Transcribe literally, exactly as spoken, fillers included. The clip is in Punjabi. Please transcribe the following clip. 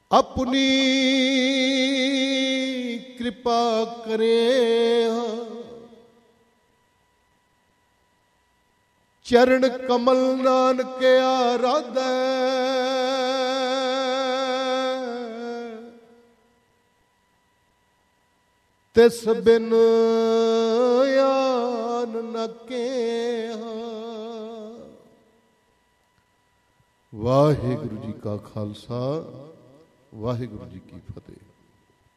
ਆਪਣੀ ਕਿਰਪਾ ਕਰੇ, ਚਰਨ ਕਮਲ ਨਾਨਕ ਆਰਾਧੈ, ਤਿਸ ਬਿਨ ਆਨ ਨ ਕੇਹਾ। ਵਾਹਿਗੁਰੂ ਜੀ ਕਾ ਖਾਲਸਾ, ਵਾਹਿਗੁਰੂ ਜੀ ਕੀ ਫਤਿਹ।